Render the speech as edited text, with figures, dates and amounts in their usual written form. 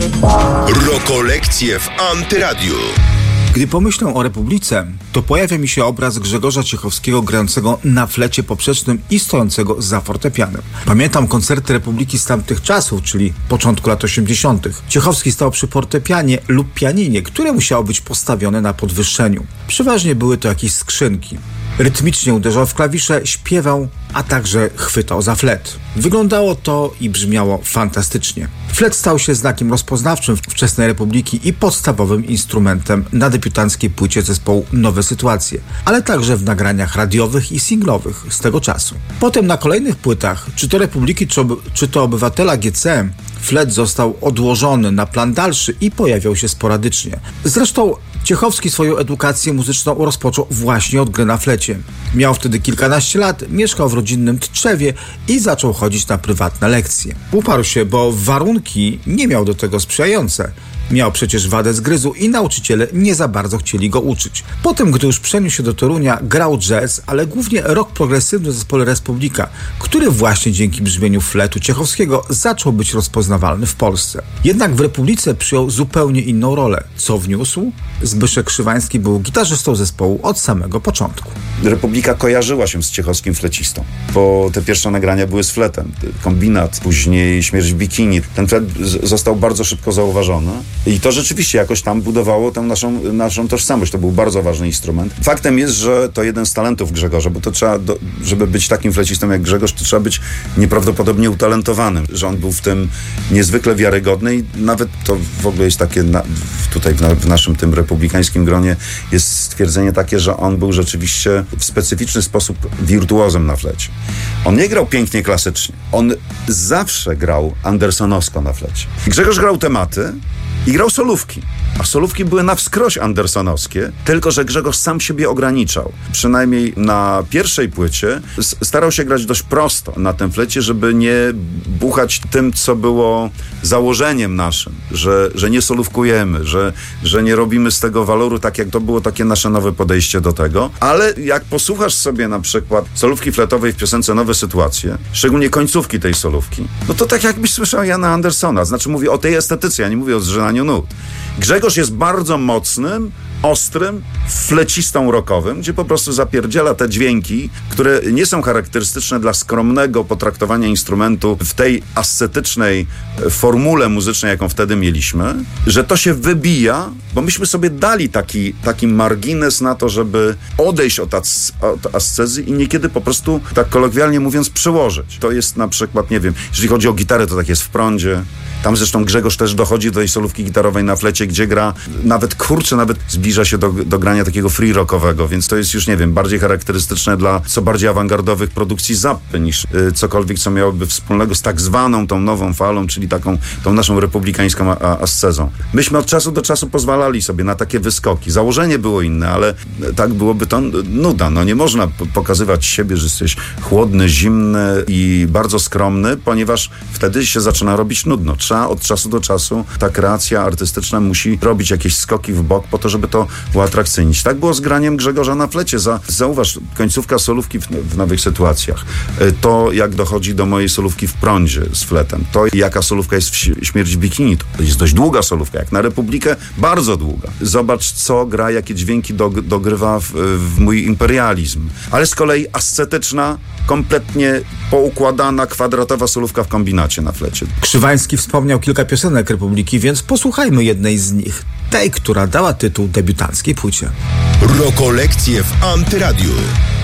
Rokolekcje w Antyradiu. Gdy pomyślę o Republice, to pojawia mi się obraz Grzegorza Ciechowskiego grającego na flecie poprzecznym i stojącego za fortepianem. Pamiętam koncerty Republiki z tamtych czasów, czyli początku lat 80. Ciechowski stał przy fortepianie lub pianinie, które musiało być postawione na podwyższeniu. Przeważnie były to jakieś skrzynki. Rytmicznie uderzał w klawisze, śpiewał, a także chwytał za flet. Wyglądało to i brzmiało fantastycznie. Flet stał się znakiem rozpoznawczym wczesnej Republiki i podstawowym instrumentem na debiutanckiej płycie zespołu Nowe Sytuacje, ale także w nagraniach radiowych i singlowych z tego czasu. Potem na kolejnych płytach, czy to Republiki, czy to Obywatela GC, flet został odłożony na plan dalszy i pojawiał się sporadycznie. Zresztą Ciechowski swoją edukację muzyczną rozpoczął właśnie od gry na flecie. Miał wtedy kilkanaście lat, mieszkał w rodzinnym Tczewie i zaczął chodzić na prywatne lekcje. Uparł się, bo warunki nie miał do tego sprzyjające. Miał przecież wadę zgryzu i nauczyciele nie za bardzo chcieli go uczyć. Potem, gdy już przeniósł się do Torunia, grał jazz, ale głównie rock progresywny w zespole Republika, który właśnie dzięki brzmieniu fletu Ciechowskiego zaczął być rozpoznawalny w Polsce. Jednak w Republice przyjął zupełnie inną rolę. Co wniósł? Zbyszek Krzywański był gitarzystą zespołu od samego początku. Republika kojarzyła się z Ciechowskim flecistą, bo te pierwsze nagrania były z fletem. Kombinat, później Śmierć w bikini. Ten flet został bardzo szybko zauważony. I to rzeczywiście jakoś tam budowało tę naszą tożsamość. To był bardzo ważny instrument. Faktem jest, że to jeden z talentów Grzegorza, bo to trzeba, żeby być takim flecistą jak Grzegorz, to trzeba być nieprawdopodobnie utalentowanym. Że on był w tym niezwykle wiarygodny i nawet to w ogóle jest takie, tutaj w naszym tym republikańskim gronie jest stwierdzenie takie, że on był rzeczywiście w specyficzny sposób wirtuozem na flecie. On nie grał pięknie klasycznie. On zawsze grał andersonowsko na flecie. Grzegorz grał tematy i grał solówki. A solówki były na wskroś andersonowskie, tylko że Grzegorz sam siebie ograniczał. Przynajmniej na pierwszej płycie starał się grać dość prosto na tym flecie, żeby nie buchać tym, co było założeniem naszym, że nie solówkujemy, że nie robimy z tego waloru, tak jak to było takie nasze nowe podejście do tego. Ale jak posłuchasz sobie na przykład solówki fletowej w piosence Nowe Sytuacje, szczególnie końcówki tej solówki, no to tak jakbyś słyszał Jana Andersona. Znaczy mówię o tej estetyce, ja nie mówię o zżynaniu nut. Grzegorz jest bardzo mocnym, ostrym, flecistą rockowym, gdzie po prostu zapierdziela te dźwięki, które nie są charakterystyczne dla skromnego potraktowania instrumentu w tej ascetycznej formule muzycznej, jaką wtedy mieliśmy, że to się wybija, bo myśmy sobie dali taki margines na to, żeby odejść od ascezy i niekiedy po prostu, tak kolokwialnie mówiąc, przełożyć. To jest na przykład, nie wiem, jeżeli chodzi o gitarę, to tak jest w Prądzie. Tam zresztą Grzegorz też dochodzi do tej solówki gitarowej na flecie, gdzie gra nawet zbliża się do grania takiego free rockowego, więc to jest już, nie wiem, bardziej charakterystyczne dla co bardziej awangardowych produkcji Zappy niż cokolwiek, co miałoby wspólnego z tak zwaną tą nową falą, czyli tą naszą republikańską ascezą. Myśmy od czasu do czasu pozwalali sobie na takie wyskoki. Założenie było inne, ale tak byłoby to nuda. No nie można pokazywać siebie, że jesteś chłodny, zimny i bardzo skromny, ponieważ wtedy się zaczyna robić nudno. Trzeba od czasu do czasu, ta kreacja artystyczna musi robić jakieś skoki w bok po to, żeby to uatrakcyjnić. Tak było z graniem Grzegorza na flecie. Zauważ, końcówka solówki w Nowych Sytuacjach. To, jak dochodzi do mojej solówki w Prądzie z fletem. To, jaka solówka jest w Śmierć w bikini. To jest dość długa solówka. Jak na Republikę, bardzo długa. Zobacz, co gra, jakie dźwięki dogrywa w mój imperializm. Ale z kolei ascetyczna, kompletnie poukładana, kwadratowa solówka w kombinacie na flecie. Krzywański wspomniał kilka piosenek Republiki, więc posłuchajmy jednej z nich. Tej, która dała tytuł debiutanckiej płycie. Rokolekcje w Antyradiu.